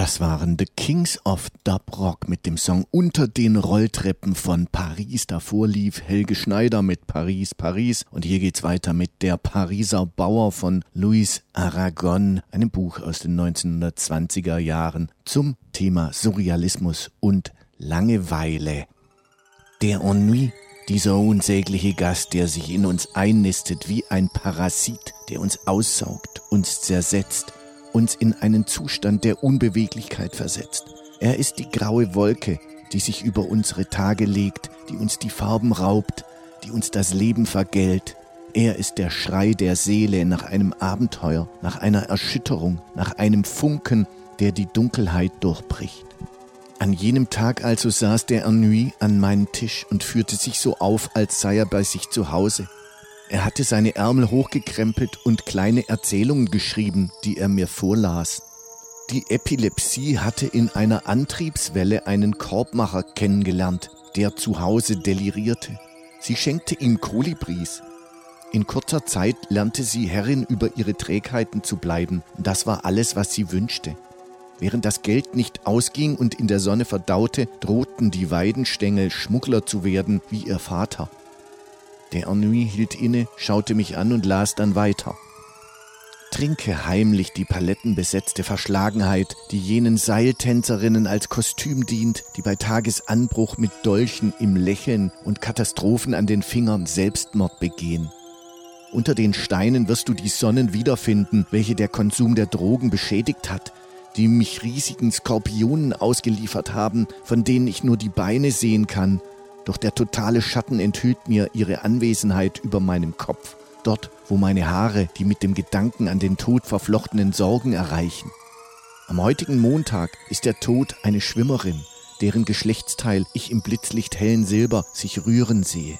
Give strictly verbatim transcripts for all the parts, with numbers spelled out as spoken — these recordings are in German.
Das waren The Kings of Dub Rock mit dem Song Unter den Rolltreppen von Paris. Davor lief Helge Schneider mit Paris, Paris. Und hier geht's weiter mit Der Pariser Bauer von Louis Aragon, einem Buch aus den neunzehnhundertzwanziger Jahren zum Thema Surrealismus und Langeweile. Der Ennui, dieser unsägliche Gast, der sich in uns einnistet wie ein Parasit, der uns aussaugt, uns zersetzt, uns in einen Zustand der Unbeweglichkeit versetzt. Er ist die graue Wolke, die sich über unsere Tage legt, die uns die Farben raubt, die uns das Leben vergällt. Er ist der Schrei der Seele nach einem Abenteuer, nach einer Erschütterung, nach einem Funken, der die Dunkelheit durchbricht. An jenem Tag also saß der Ennui an meinem Tisch und führte sich so auf, als sei er bei sich zu Hause. Er hatte seine Ärmel hochgekrempelt und kleine Erzählungen geschrieben, die er mir vorlas. Die Epilepsie hatte in einer Antriebswelle einen Korbmacher kennengelernt, der zu Hause delirierte. Sie schenkte ihm Kolibris. In kurzer Zeit lernte sie Herrin über ihre Trägheiten zu bleiben. Das war alles, was sie wünschte. Während das Geld nicht ausging und in der Sonne verdaute, drohten die Weidenstängel, Schmuggler zu werden wie ihr Vater. Der Ennui hielt inne, schaute mich an und las dann weiter. Trinke heimlich die palettenbesetzte Verschlagenheit, die jenen Seiltänzerinnen als Kostüm dient, die bei Tagesanbruch mit Dolchen im Lächeln und Katastrophen an den Fingern Selbstmord begehen. Unter den Steinen wirst du die Sonnen wiederfinden, welche der Konsum der Drogen beschädigt hat, die mich riesigen Skorpionen ausgeliefert haben, von denen ich nur die Beine sehen kann. Doch der totale Schatten enthüllt mir ihre Anwesenheit über meinem Kopf, dort, wo meine Haare die mit dem Gedanken an den Tod verflochtenen Sorgen erreichen. Am heutigen Montag ist der Tod eine Schwimmerin, deren Geschlechtsteil ich im Blitzlicht hellen Silber sich rühren sehe.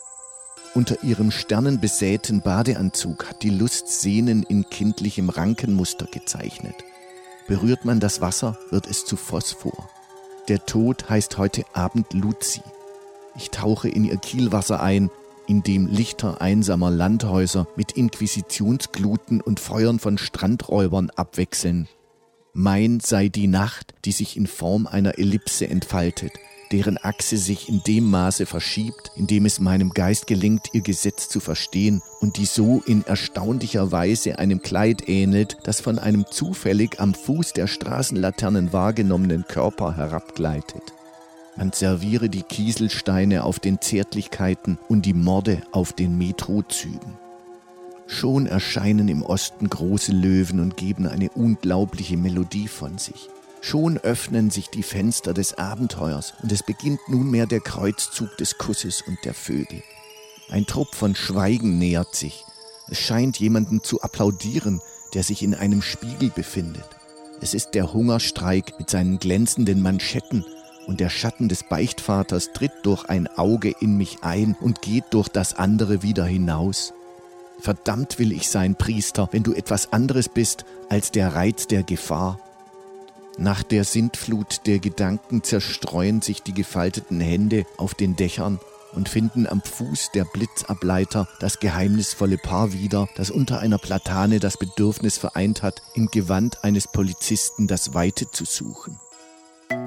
Unter ihrem sternenbesäten Badeanzug hat die Lust Sehnen in kindlichem Rankenmuster gezeichnet. Berührt man das Wasser, wird es zu Phosphor. Der Tod heißt heute Abend Luzi. Ich tauche in ihr Kielwasser ein, in dem Lichter einsamer Landhäuser mit Inquisitionsgluten und Feuern von Strandräubern abwechseln. Mein sei die Nacht, die sich in Form einer Ellipse entfaltet, deren Achse sich in dem Maße verschiebt, in dem es meinem Geist gelingt, ihr Gesetz zu verstehen und die so in erstaunlicher Weise einem Kleid ähnelt, das von einem zufällig am Fuß der Straßenlaternen wahrgenommenen Körper herabgleitet. Man serviere die Kieselsteine auf den Zärtlichkeiten und die Morde auf den Metrozügen. Schon erscheinen im Osten große Löwen und geben eine unglaubliche Melodie von sich. Schon öffnen sich die Fenster des Abenteuers und es beginnt nunmehr der Kreuzzug des Kusses und der Vögel. Ein Trupp von Schweigen nähert sich. Es scheint jemanden zu applaudieren, der sich in einem Spiegel befindet. Es ist der Hungerstreik mit seinen glänzenden Manschetten und der Schatten des Beichtvaters tritt durch ein Auge in mich ein und geht durch das andere wieder hinaus. Verdammt will ich sein, Priester, wenn du etwas anderes bist als der Reiz der Gefahr. Nach der Sintflut der Gedanken zerstreuen sich die gefalteten Hände auf den Dächern und finden am Fuß der Blitzableiter das geheimnisvolle Paar wieder, das unter einer Platane das Bedürfnis vereint hat, im Gewand eines Polizisten das Weite zu suchen.